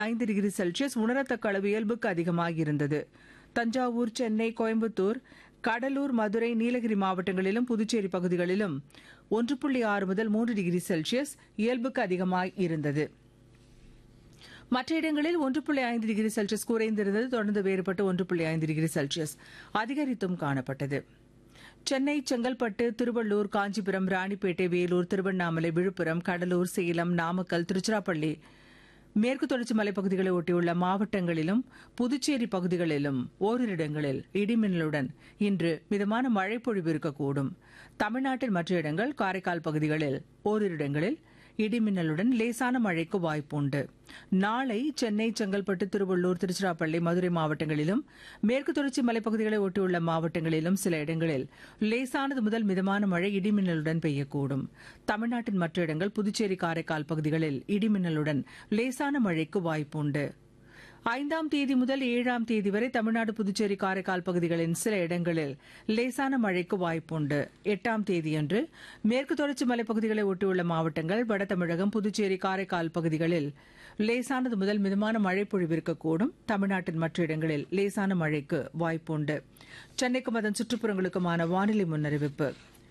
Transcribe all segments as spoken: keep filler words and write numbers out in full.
ஐந்து degree Celsius உணரத்தக்க அளவு இயல்புக்கு அதிகமாக இருந்தது. தஞ்சாவூர், சென்னை, கோயம்புத்தூர், கடலூர், மதுரை, நீலகிரி மாவட்டங்களிலும் புதுச்சேரி பகுதிகளிலும் ஒன்று புள்ளி ஆறு முதல் மூன்று டிகிரி செல்சியஸ் இயல்புக்கு அதிகமாக இருந்தது. மற்ற இடங்களில் ஒன்று புள்ளி ஐந்து டிகிரி செல்சியஸ் குறைந்திருந்தது. தொடர்ந்து வேறுபட்டு ஒன்று புள்ளி ஐந்து டிகிரி செல்சியஸ் அதிகரித்தும் காணப்பட்டது. சென்னை, செங்கல்பட்டு, திருவள்ளூர், காஞ்சிபுரம், ராணிப்பேட்டை, வேலூர், திருவண்ணாமலை, விழுப்புரம், கடலூர், சேலம், நாமக்கல், திருச்சிராப்பள்ளி, மேற்கு தொடர்ச்சி மலைப்பகுதிகளை ஒட்டியுள்ள மாவட்டங்களிலும் புதுச்சேரி பகுதிகளிலும் ஓரிரு இடங்களில் இடிமின்னலுடன் இன்று மிதமான மழை பொழிவு இருக்கக்கூடும். தமிழ்நாட்டின் மற்ற இடங்கள், காரைக்கால் பகுதிகளில் ஓரிரு இடங்களில் இடிமின்னலுடன் லேசான மழைக்கு வாய்ப்புண்டு. நாளை சென்னை, செங்கல்பட்டு, திருவள்ளூர், திருச்சிராப்பள்ளி, மதுரை மாவட்டங்களிலும் மேற்கு தொடர்ச்சி மலைப்பகுதிகளை ஒட்டியுள்ள மாவட்டங்களிலும் சில இடங்களில் லேசானது முதல் மிதமான மழை இடிமின்னலுடன் பெய்யக்கூடும். தமிழ்நாட்டின் மற்ற இடங்கள், புதுச்சேரி, காரைக்கால் பகுதிகளில் இடிமின்னலுடன் லேசான மழைக்கு வாய்ப்புண்டு. ஐந்தாம் தேதி முதல் ஏழாம் தேதி வரை தமிழ்நாடு, புதுச்சேரி, காரைக்கால் பகுதிகளின் சில இடங்களில் லேசான மழைக்கு வாய்ப்புண்டு. எட்டாம் தேதியன்று மேற்கு தொடர்ச்சி மலைப்பகுதிகளை ஒட்டியுள்ள மாவட்டங்கள், வட தமிழகம், புதுச்சேரி, காரைக்கால் பகுதிகளில் லேசானது முதல் மிதமான மழை பொழிவிருக்கக்கூடும். தமிழ்நாட்டின் மற்ற இடங்களில் லேசான மழைக்கு வாய்ப்புண்டு. சென்னைக்கும் அதன் சுற்றுப்புறங்களுக்குமான வானிலை முன்னறிவிப்பு.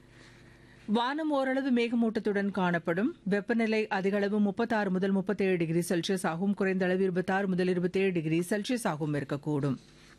வானம் ஓரளவு மேகமூட்டத்துடன் காணப்படும். வெப்பநிலை அதிகளவு முப்பத்தாறு முதல் முப்பத்தேழு டிகிரி செல்சியஸ் ஆகும். குறைந்த அளவு இருபத்தாறு முதல் இருபத்தேழு டிகிரி செல்சியஸ் ஆகும் இருக்கக்கூடும்.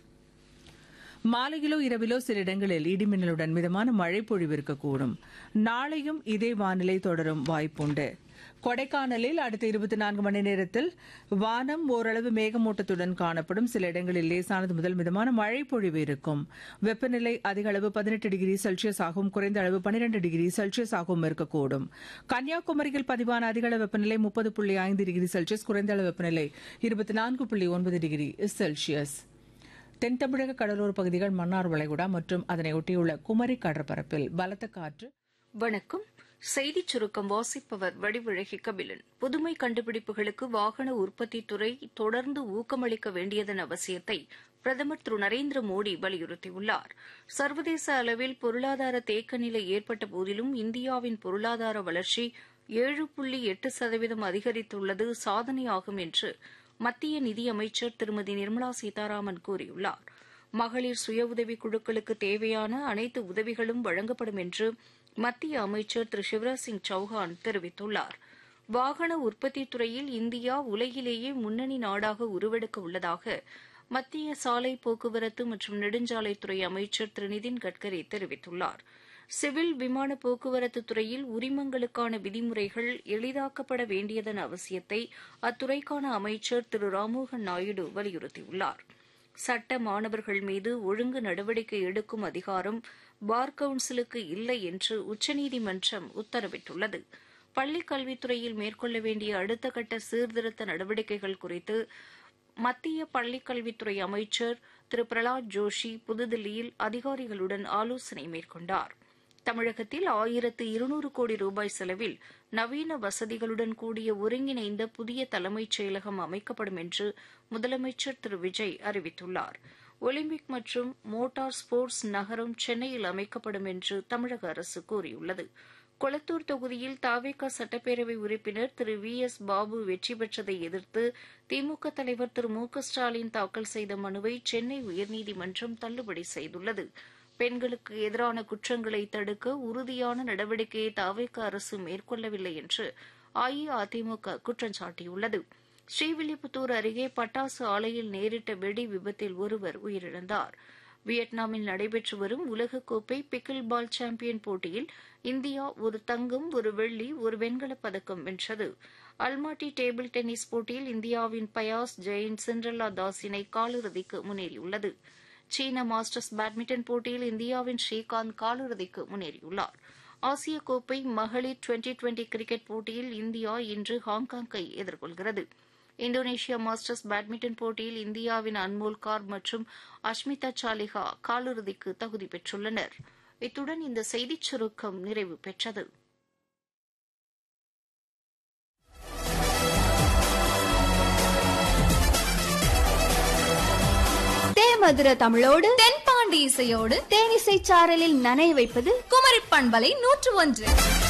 மாலையிலோ இரவிலோ சில இடங்களில் இடிமின்னலுடன் மிதமான மழை பொழிவு இருக்கக்கூடும். நாளையும் இதே வானிலை தொடரும் வாய்ப்புண்டு. கொடைக்கானலில் அடுத்த இருபத்தி நான்கு மணி நேரத்தில் வானம் ஓரளவு மேகமூட்டத்துடன் காணப்படும். சில இடங்களில் லேசானது முதல் மிதமான மழை பொழிவு இருக்கும். வெப்பநிலை அதிக அளவு பதினெட்டு டிகிரி செல்சியஸ் ஆகும். குறைந்த அளவு பனிரெண்டு டிகிரி செல்சியஸ் ஆகும் இருக்கக்கூடும். கன்னியாகுமரியில் பதிவான அதிக அளவு வெப்பநிலை முப்பது புள்ளி ஐந்து டிகிரி செல்சியஸ், குறைந்த அளவு வெப்பநிலை இருபத்தி நான்கு புள்ளி ஒன்பது டிகிரி செல்சியஸ். தென் தமிழக கடலோர பகுதிகள், மன்னார் வளைகுடா மற்றும் அதனை ஒட்டியுள்ள குமரி கடற்பரப்பில் பலத்த காற்று. வணக்கம். செய்திச் சுருக்கம் வாசிப்பவர் வடிவழகி கபிலன். புதுமை கண்டுபிடிப்புகளுக்கு வாகன உற்பத்தித் துறை தொடர்ந்து ஊக்கமளிக்க வேண்டியதன் அவசியத்தை பிரதமர் திரு நரேந்திர மோடி வலியுறுத்தியுள்ளார். சர்வதேச அளவில் பொருளாதார தேக்க நிலை ஏற்பட்ட போதிலும் இந்தியாவின் பொருளாதார வளர்ச்சி ஏழு புள்ளி எட்டு சதவீதம் அதிகரித்துள்ளது சாதனையாகும் என்று மத்திய நிதியமைச்சர் திருமதி நிர்மலா சீதாராமன் கூறியுள்ளார். மகளிர் சுய உதவிக் குழுக்களுக்கு தேவையான அனைத்து உதவிகளும் வழங்கப்படும் என்று மத்திய அமைச்சர் திரு சிவராஜ் சிங் சௌஹான் தெரிவித்துள்ளார். வாகன உற்பத்தித் துறையில் இந்தியா உலகிலேயே முன்னணி நாடாக உருவெடுக்க உள்ளதாக மத்திய சாலை போக்குவரத்து மற்றும் நெடுஞ்சாலைத்துறை அமைச்சர் திரு நிதின் கட்கரி தெரிவித்துள்ளார். சிவில் விமான போக்குவரத்து துறையில் உரிமங்களுக்கான விதிமுறைகள் எளிதாக்கப்பட வேண்டியதன் அவசியத்தை அத்துறைக்கான அமைச்சர் திரு ராம்மோகன் நாயுடு வலியுறுத்தியுள்ளார். சட்ட மாணவர்கள் மீது ஒழுங்கு நடவடிக்கை எடுக்கும் அதிகாரம் பார் கவுன்சிலுக்கு இல்லை என்று உச்சநீதிமன்றம் உத்தரவிட்டுள்ளது. பள்ளிக் கல்வித்துறையில் மேற்கொள்ள வேண்டிய அடுத்த கட்ட சீர்திருத்த நடவடிக்கைகள் குறித்து மத்திய பள்ளிக் கல்வித்துறை அமைச்சர் திரு பிரலாத் ஜோஷி புதுதில்லியில் அதிகாரிகளுடன் ஆலோசனை மேற்கொண்டார். தமிழகத்தில் ஆயிரத்து இருநூறு கோடி ரூபாய் செலவில் நவீன வசதிகளுடன் கூடிய ஒருங்கிணைந்த புதிய தலைமைச் செயலகம் அமைக்கப்படும் என்று முதலமைச்சர் திரு விஜய் அறிவித்துள்ளார். ஒலிம்பிக் மற்றும் மோட்டார் ஸ்போர்ட்ஸ் நகரம் சென்னையில் அமைக்கப்படும் என்று தமிழக அரசு கூறியுள்ளது. கொளத்தூர் தொகுதியில் தாவேகா சட்டப்பேரவை உறுப்பினர் திரு வி எஸ் பாபு வெற்றி பெற்றதை எதிர்த்து திமுக தலைவர் திரு மு க ஸ்டாலின் தாக்கல் செய்த மனுவை சென்னை உயர்நீதிமன்றம் தள்ளுபடி செய்துள்ளது. பெண்களுக்கு எதிரான குற்றங்களை தடுக்க உறுதியான நடவடிக்கையை தாவேகா அரசு மேற்கொள்ளவில்லை என்று அஇஅதிமுக குற்றம் சாட்டியுள்ளது. ஸ்ரீவில்லிபுத்தூர் அருகே பட்டாசு ஆலையில் நேரிட்ட வெடி விபத்தில் ஒருவர் உயிரிழந்தார். வியட்நாமில் நடைபெற்று வரும் உலகக்கோப்பை பிக்கில் பால் சாம்பியன் போட்டியில் இந்தியா ஒரு தங்கம், ஒரு வெள்ளி, ஒரு வெண்கலப் பதக்கம் வென்றது. அல்மாட்டி டேபிள் டென்னிஸ் போட்டியில் இந்தியாவின் பயாஸ் ஜெயின் சிண்ட்ரெல்லா தாஸ் இணை காலிறுதிக்கு முன்னேறியுள்ளது. சீன மாஸ்டர்ஸ் பேட்மிண்டன் போட்டியில் இந்தியாவின் ஸ்ரீகாந்த் காலிறுதிக்கு முன்னேறியுள்ளார். ஆசிய கோப்பை மகளிர் டுவெண்டி டுவெண்டி கிரிக்கெட் போட்டியில் இந்தியா இன்று ஹாங்காங்கை எதிர்கொள்கிறது. இந்தோனேஷியா மாஸ்டர்ஸ் பேட்மிண்டன் போட்டியில் இந்தியாவின் அன்மோல் கார் மற்றும் அஷ்மிதா சாலிஹா காலிறுதிக்கு தகுதி பெற்றுள்ளனர். இத்துடன் இந்த செய்திச் சுருக்கம் நிறைவு பெற்றது. மதுர தமிழோடு தென்பாண்டி இசையோடு தேனிசை சாரலில் நனைய வைப்பது குமரி பண்பலை நூற்று ஒன்று.